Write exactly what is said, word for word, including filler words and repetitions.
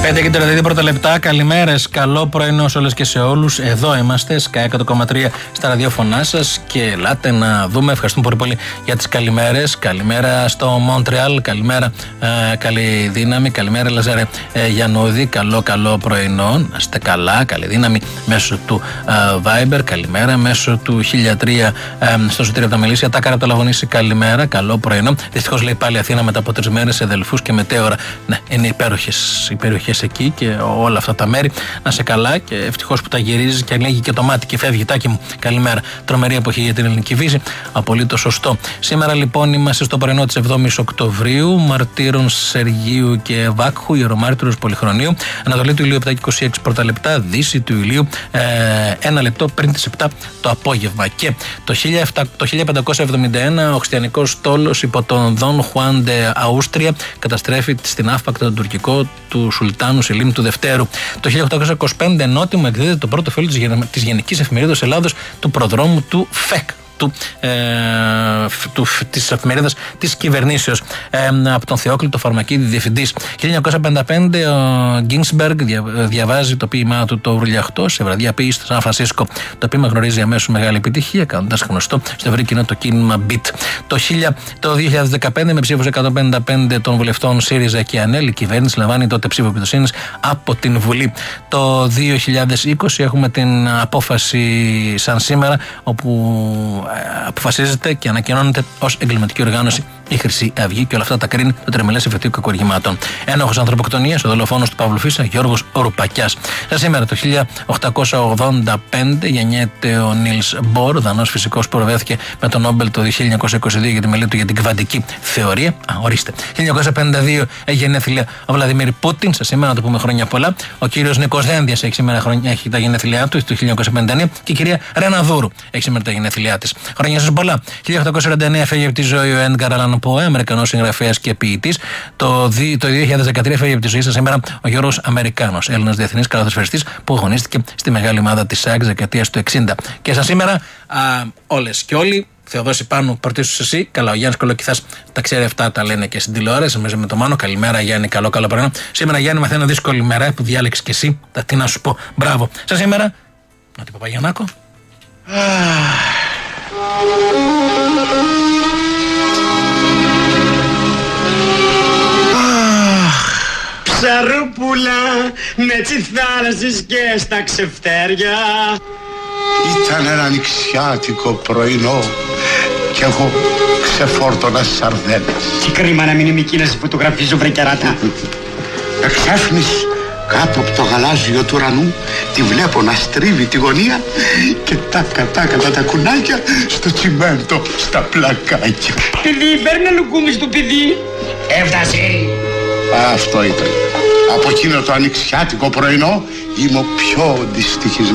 πέντε και τριάντα δύο πρώτα λεπτά. Καλημέρες, καλό πρωινό σε όλες και σε όλους. Εδώ είμαστε, Sky εκατό κόμμα τρία στα ραδιόφωνά σας. Και ελάτε να δούμε. Ευχαριστούμε πολύ πολύ για τις καλημέρες. Καλημέρα στο Μόντρεαλ. Καλημέρα, ε, καλή δύναμη. Καλημέρα, Λαζάρε ε, Γιαννούδη. Καλό, καλό πρωινό. Να είστε καλά. Καλή δύναμη μέσω του ε, Viber. Καλημέρα μέσω του χίλια τρία ε, στο Σωτήριο από τα Μελίσια. Τα Κάρα από το Λαγωνίσι. Καλημέρα, καλό πρωινό. Δυστυχώς λέει πάλι Αθήνα μετά από τρεις μέρες σε Δελφούς και μετέωρα. Ναι, είναι υπέροχες οι περιοχές εκεί και όλα αυτά τα μέρη. Να σε καλά και ευτυχώς που τα γυρίζει και ανοίγει και το μάτι και φεύγει. Τάκη μου, καλημέρα. Τρομερή εποχή για την ελληνική φύση. Απολύτως σωστό. Σήμερα λοιπόν είμαστε στο πρωινό της εβδόμης Οκτωβρίου. Μαρτύρων Σεργίου και Βάκχου, Ιερομάρτυρος Πολυχρονίου. Ανατολή του ηλίου επτά και είκοσι έξι πρώτα λεπτά. Δύση του ηλίου ε, ένα λεπτό πριν τις επτά το απόγευμα. Και το, χίλια πεντακόσια εβδομήντα ένα ο χριστιανικός στόλος υπό τον Δον Χουάντε Αούστρια καταστρέφει στην άφπακτα τον τουρκικό του Σουλτάνου Σελίμ του Δευτέρου. Το χίλια οκτακόσια είκοσι πέντε νότιμο εκδίδεται το πρώτο φύλλο της, της Γενικής Εφημερίδας Ελλάδος του προδρόμου του ΦΕΚ. Του, ε, του, της εφημερίδας της κυβερνήσεως ε, από τον Θεόκλητο Φαρμακίδη διευθυντής. χίλια εννιακόσια πενήντα πέντε ο Γκίνσμπεργκ δια, διαβάζει το ποίημά του το Ουρλιαχτό σε βραδιά ποίηση στο Σαν Φρανσίσκο. Το ποίημα γνωρίζει αμέσως μεγάλη επιτυχία, κάνοντας γνωστό στο ευρύ κοινό το κίνημα Beat. Το, το δύο χιλιάδες δεκαπέντε με ψήφους εκατόν πενήντα πέντε των βουλευτών ΣΥΡΙΖΑ και ΑΝΕΛ η κυβέρνηση λαμβάνει τότε ψήφο εμπιστοσύνης από την Βουλή. Το δύο χιλιάδες είκοσι έχουμε την απόφαση σαν σήμερα όπου αποφασίζεται και ανακοινώνεται ως εγκληματική οργάνωση η Χρυσή Αυγή και όλα αυτά τα κρίνει το τρεμελές εφετείο κακουργημάτων. Ένοχος ανθρωποκτονίας, ο δολοφόνος του Παύλου Φίσα, Γιώργος Ρουπακιάς. Σαν σήμερα το χίλια οκτακόσια ογδόντα πέντε γεννιέται ο Νίλς Μπορ, δανός φυσικός που προβέθηκε με τον Νόμπελ το χίλια εννιακόσια είκοσι δύο για τη μελέτη του για την κβαντική θεωρία. Α, ορίστε. χίλια εννιακόσια πενήντα δύο έχει γενέθλια ο Βλαδιμίρ Πούτιν. Σαν σήμερα να το πούμε χρόνια πολλά. Ο κύριος Νίκος Δένδιας έχει σήμερα χρόνια, έχει τα γενέθλιά του το χίλια εννιακόσια πενήντα εννέα και η κυρία Ρένα Δούρου έχει σήμερα τα γενέθλιά της. Χρόνια σας πολλά. χίλια οκτακόσια σαράντα εννέα φεύγει από τη ζωή ο Έντγκαρ Αλαν Ποέ, Αμερικανός συγγραφέας και ποιητής. Το, το δύο χιλιάδες δεκατρία φεύγει από τη ζωή σας σήμερα ο Γιώργος Αμερικάνος, Έλληνας διεθνής καλαθοσφαιριστής που αγωνίστηκε στη μεγάλη ομάδα της ΣΑΚ δεκαετίας του εξήντα. Και σαν σήμερα α, όλες και όλοι. Θεοδόση Πάνου, πρωτίστως εσύ. Καλά, ο Γιάννης Κολοκυθάς τα ξέρει αυτά, τα λένε και στην τηλεόραση μαζί με το Μάνο. Καλημέρα, Γιάννη, καλό, καλό πρωινό. Σήμερα, Γιάννη, μαθαίνω δύσκολη μέρα που διάλεξες και εσύ. Τα τι να σου πω. Μπράβο. Σαν σήμερα, Νότι Παπαγιαννάκο. Ψαρούπουλα με τσιθάρασες και στα ξεφτέρια. Ήταν ένα νηξιάτικο πρωινό κι εγώ ξεφόρτωνα σαρδέλες. Τι κρίμα να μην είμαι εκεί να σε φωτογραφίζω, βρε κεράτα. Εξάφνης κάτω από το γαλάζιο του ουρανού τη βλέπω να στρίβει τη γωνία και τάκα τάκα τα κουνάκια στο τσιμέντο, στα πλακάκια. Παιδί, παίρνε λουκούμι στο παιδί. Έφτασε. Αυτό ήταν. Από εκείνο το ανοιξιάτικο πρωινό είμαι ο πιο δυστυχισμένος.